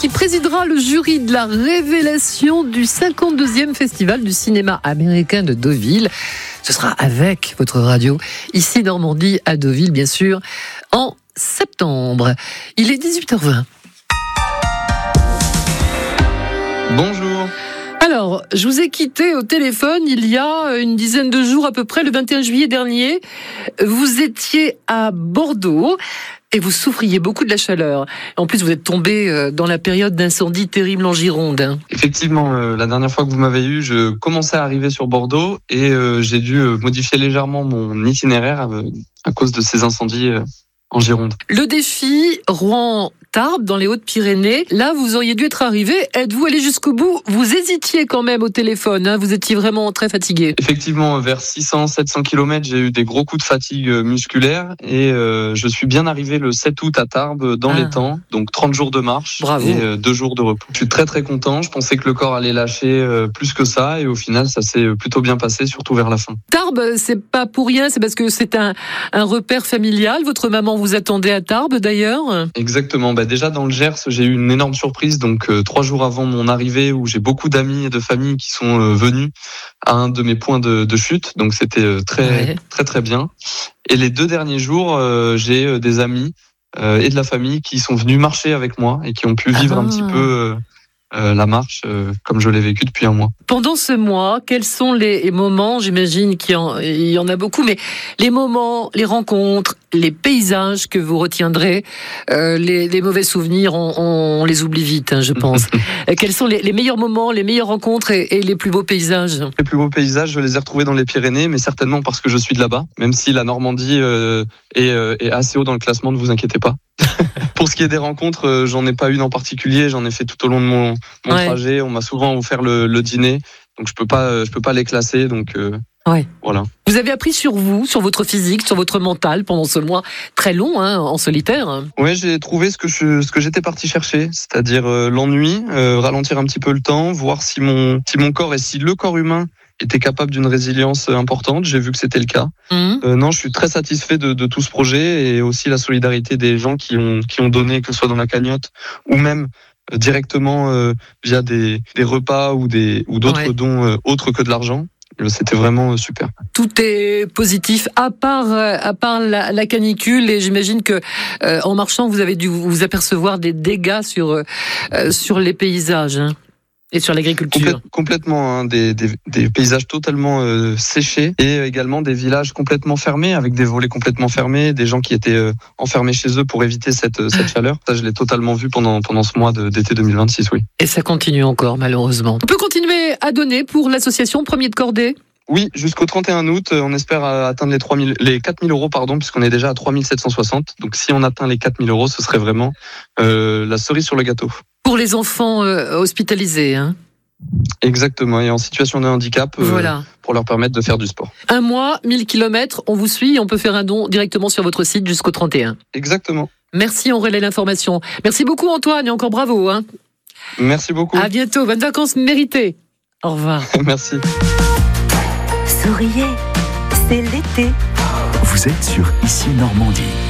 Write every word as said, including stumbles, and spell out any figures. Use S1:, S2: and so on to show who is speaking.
S1: qui présidera le jury de la révélation du cinquante-deuxième Festival du cinéma américain de Deauville. Ce sera avec votre radio, ici Normandie à Deauville, bien sûr, en septembre. Il est dix-huit heures vingt.
S2: Bonjour.
S1: Alors, je vous ai quitté au téléphone il y a une dizaine de jours à peu près, le vingt et un juillet dernier. Vous étiez à Bordeaux et vous souffriez beaucoup de la chaleur. En plus, vous êtes tombé dans la période d'incendie terrible en Gironde.
S2: Effectivement, euh, la dernière fois que vous m'avez eu, je commençais à arriver sur Bordeaux et euh, j'ai dû euh, modifier légèrement mon itinéraire euh, à cause de ces incendies euh, en Gironde.
S1: Le défi Rouen-Tarbes dans les Hautes-Pyrénées, là vous auriez dû être arrivé. Êtes-vous allé jusqu'au bout? Vous hésitiez quand même au téléphone, hein, vous étiez vraiment très fatigué.
S2: Effectivement, vers six cents à sept cents kilomètres, j'ai eu des gros coups de fatigue musculaire et euh, je suis bien arrivé le sept août à Tarbes dans ah. les temps, donc trente jours de marche
S1: Bravo.
S2: et euh, deux jours de repos. Je suis très très content, je pensais que le corps allait lâcher euh, plus que ça et au final ça s'est plutôt bien passé, surtout vers la fin.
S1: Tarbes, c'est pas pour rien, c'est parce que c'est un, un repère familial. Votre maman vous attendait à Tarbes d'ailleurs?
S2: Exactement, bah, déjà dans le Gers, j'ai eu une énorme surprise, donc euh, trois jours avant mon arrivée où j'ai beaucoup d'amis et de familles qui sont euh, venus à un de mes points de, de chute, donc c'était euh, très, ouais. très très bien. Et les deux derniers jours, euh, j'ai euh, des amis euh, et de la famille qui sont venus marcher avec moi et qui ont pu vivre ah. un petit peu euh, euh, la marche euh, comme je l'ai vécu depuis un mois.
S1: Pendant ce mois, quels sont les moments, j'imagine qu'il y en, il y en a beaucoup, mais les moments, les rencontres, les paysages que vous retiendrez, euh, les, les mauvais souvenirs, on, on les oublie vite, hein, je pense. Quels sont les, les meilleurs moments, les meilleures rencontres et, et les plus beaux paysages?
S2: Les plus beaux paysages, je les ai retrouvés dans les Pyrénées, mais certainement parce que je suis de là-bas, même si la Normandie euh, est, euh, est assez haut dans le classement, ne vous inquiétez pas. Pour ce qui est des rencontres, euh, j'en ai pas une en particulier, j'en ai fait tout au long de mon, mon ouais. trajet. On m'a souvent offert le, le dîner, donc je peux pas, je peux pas les classer, donc euh,
S1: ouais.
S2: voilà.
S1: Vous avez appris sur vous, sur votre physique, sur votre mental pendant ce mois très long, hein, en solitaire.
S2: Oui, j'ai trouvé ce que je, ce que j'étais parti chercher, c'est-à-dire euh, l'ennui, euh, ralentir un petit peu le temps, voir si mon, si mon corps et si le corps humain était capable d'une résilience importante. J'ai vu que c'était le cas. Mmh. Euh, non, je suis très satisfait de, de tout ce projet et aussi la solidarité des gens qui ont, qui ont donné, que ce soit dans la cagnotte ou même euh, directement euh, via des, des repas ou, des, ou d'autres ouais. dons euh, autres que de l'argent. C'était vraiment super.
S1: Tout est positif, à part à part la, la canicule, et j'imagine que euh, en marchant, vous avez dû vous apercevoir des dégâts sur euh, sur les paysages. Hein. Et sur l'agriculture.
S2: Complète, complètement, hein, des, des, des paysages totalement euh, séchés et également des villages complètement fermés, avec des volets complètement fermés, des gens qui étaient euh, enfermés chez eux pour éviter cette, cette chaleur. Ça, je l'ai totalement vu pendant, pendant ce mois de, d'été deux mille vingt-six, oui.
S1: Et ça continue encore, malheureusement. On peut continuer à donner pour l'association Premier de Cordée ?
S2: Oui, jusqu'au trente et un août, on espère atteindre les trois mille, les quatre mille euros, pardon, puisqu'on est déjà à trois mille sept cent soixante. Donc, si on atteint les quatre mille euros, ce serait vraiment euh, la cerise sur le gâteau. Pour
S1: les enfants euh, hospitalisés, hein.
S2: Exactement, et en situation de handicap, euh,
S1: voilà.
S2: pour leur permettre de faire du sport.
S1: Un mois, mille kilomètres, on vous suit, on peut faire un don directement sur votre site jusqu'au trente et un.
S2: Exactement.
S1: Merci, on relaie l'information. Merci beaucoup Antoine, et encore bravo. Hein.
S2: Merci beaucoup.
S1: À bientôt, bonnes vacances méritées. Au revoir.
S2: Merci.
S3: Souriez, c'est l'été.
S4: Vous êtes sur Ici Normandie.